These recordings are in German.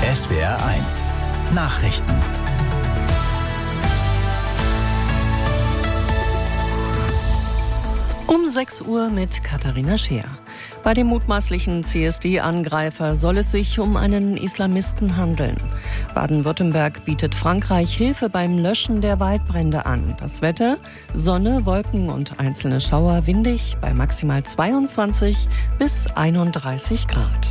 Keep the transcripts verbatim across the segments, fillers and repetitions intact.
S W R eins Nachrichten. Um sechs Uhr mit Katharina Scheer. Bei dem mutmaßlichen C S D-Angreifer soll es sich um einen Islamisten handeln. Baden-Württemberg bietet Frankreich Hilfe beim Löschen der Waldbrände an. Das Wetter: Sonne, Wolken und einzelne Schauer, windig bei maximal zweiundzwanzig bis einunddreißig Grad.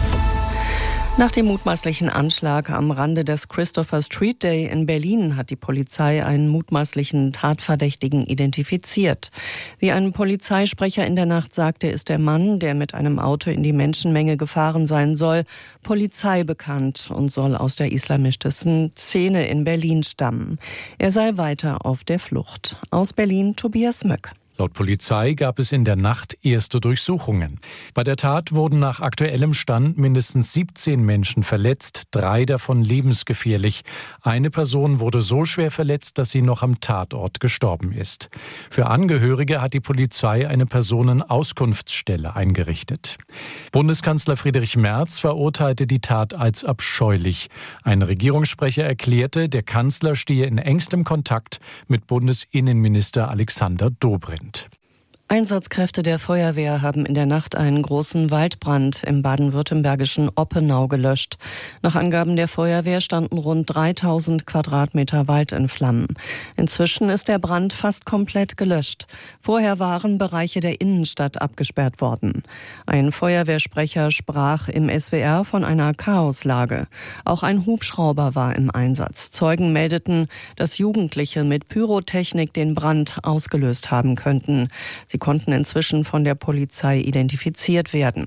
Nach dem mutmaßlichen Anschlag am Rande des Christopher Street Day in Berlin hat die Polizei einen mutmaßlichen Tatverdächtigen identifiziert. Wie ein Polizeisprecher in der Nacht sagte, ist der Mann, der mit einem Auto in die Menschenmenge gefahren sein soll, Polizei bekannt und soll aus der islamistischen Szene in Berlin stammen. Er sei weiter auf der Flucht. Aus Berlin Tobias Möck. Laut Polizei gab es in der Nacht erste Durchsuchungen. Bei der Tat wurden nach aktuellem Stand mindestens siebzehn Menschen verletzt, drei davon lebensgefährlich. Eine Person wurde so schwer verletzt, dass sie noch am Tatort gestorben ist. Für Angehörige hat die Polizei eine Personenauskunftsstelle eingerichtet. Bundeskanzler Friedrich Merz verurteilte die Tat als abscheulich. Ein Regierungssprecher erklärte, der Kanzler stehe in engstem Kontakt mit Bundesinnenminister Alexander Dobrindt. Einsatzkräfte der Feuerwehr haben in der Nacht einen großen Waldbrand im baden-württembergischen Oppenau gelöscht. Nach Angaben der Feuerwehr standen rund dreitausend Quadratmeter Wald in Flammen. Inzwischen ist der Brand fast komplett gelöscht. Vorher waren Bereiche der Innenstadt abgesperrt worden. Ein Feuerwehrsprecher sprach im S W R von einer Chaoslage. Auch ein Hubschrauber war im Einsatz. Zeugen meldeten, dass Jugendliche mit Pyrotechnik den Brand ausgelöst haben könnten. Sie konnten inzwischen von der Polizei identifiziert werden.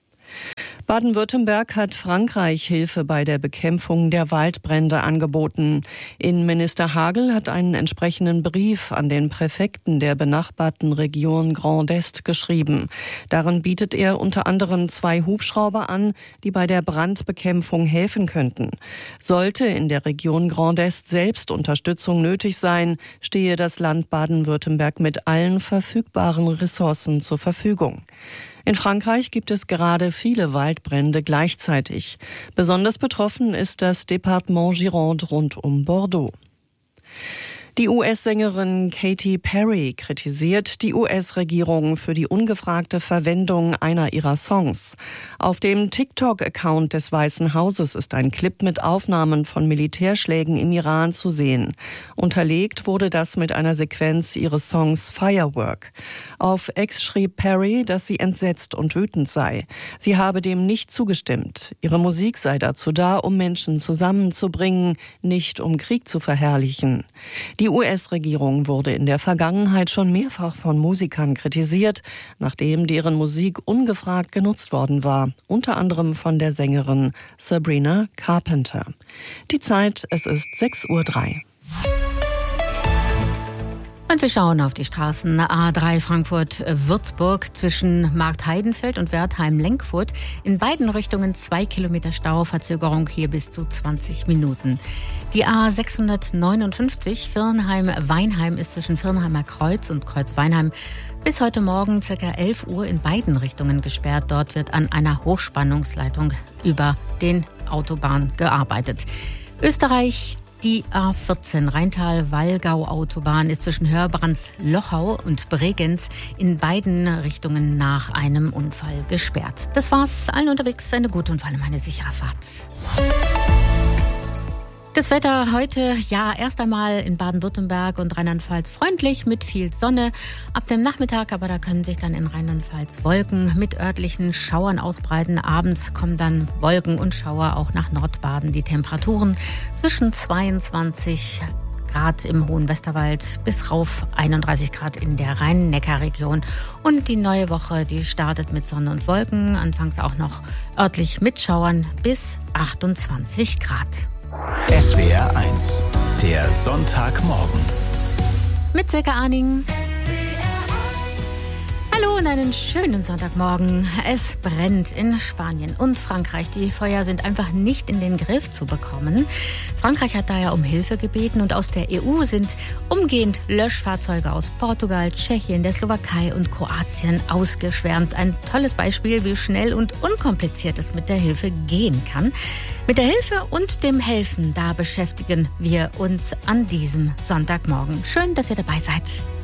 Baden-Württemberg hat Frankreich Hilfe bei der Bekämpfung der Waldbrände angeboten. Innenminister Hagel hat einen entsprechenden Brief an den Präfekten der benachbarten Region Grand Est geschrieben. Darin bietet er unter anderem zwei Hubschrauber an, die bei der Brandbekämpfung helfen könnten. Sollte in der Region Grand Est selbst Unterstützung nötig sein, stehe das Land Baden-Württemberg mit allen verfügbaren Ressourcen zur Verfügung. In Frankreich gibt es gerade viele Waldbrände gleichzeitig. Besonders betroffen ist das Departement Gironde rund um Bordeaux. Die U S-Sängerin Katy Perry kritisiert die U S-Regierung für die ungefragte Verwendung einer ihrer Songs. Auf dem TikTok-Account des Weißen Hauses ist ein Clip mit Aufnahmen von Militärschlägen im Iran zu sehen. Unterlegt wurde das mit einer Sequenz ihres Songs Firework. Auf X schrieb Perry, dass sie entsetzt und wütend sei. Sie habe dem nicht zugestimmt. Ihre Musik sei dazu da, um Menschen zusammenzubringen, nicht um Krieg zu verherrlichen. Die U S-Regierung wurde in der Vergangenheit schon mehrfach von Musikern kritisiert, nachdem deren Musik ungefragt genutzt worden war, unter anderem von der Sängerin Sabrina Carpenter. Die Zeit, es ist sechs Uhr drei. Und wir schauen auf die Straßen. A drei Frankfurt-Würzburg zwischen Marktheidenfeld und Wertheim-Lenkfurt. In beiden Richtungen zwei Kilometer Stau, Verzögerung hier bis zu zwanzig Minuten. Die A sechshundertneunundfünfzig Virnheim-Weinheim ist zwischen Virnheimer Kreuz und Kreuz-Weinheim bis heute Morgen ca. elf Uhr in beiden Richtungen gesperrt. Dort wird an einer Hochspannungsleitung über den Autobahn gearbeitet. Österreich. Die A vierzehn Rheintal-Wallgau-Autobahn ist zwischen Hörbrands-Lochau und Bregenz in beiden Richtungen nach einem Unfall gesperrt. Das war's. Allen unterwegs eine gute und vor allem eine sichere Fahrt. Das Wetter heute, ja, erst einmal in Baden-Württemberg und Rheinland-Pfalz freundlich mit viel Sonne. Ab dem Nachmittag aber da können sich dann in Rheinland-Pfalz Wolken mit örtlichen Schauern ausbreiten. Abends kommen dann Wolken und Schauer auch nach Nordbaden. Die Temperaturen zwischen zweiundzwanzig Grad im hohen Westerwald bis rauf einunddreißig Grad in der Rhein-Neckar-Region. Und die neue Woche, die startet mit Sonne und Wolken, anfangs auch noch örtlich mit Schauern bis achtundzwanzig Grad. S W R eins, der Sonntagmorgen. Mit Silke Arning. Hallo, Hallo und einen schönen Sonntagmorgen. Es brennt in Spanien und Frankreich. Die Feuer sind einfach nicht in den Griff zu bekommen. Frankreich hat daher um Hilfe gebeten und aus der E U sind umgehend Löschfahrzeuge aus Portugal, Tschechien, der Slowakei und Kroatien ausgeschwärmt. Ein tolles Beispiel, wie schnell und unkompliziert es mit der Hilfe gehen kann. Mit der Hilfe und dem Helfen, da beschäftigen wir uns an diesem Sonntagmorgen. Schön, dass ihr dabei seid.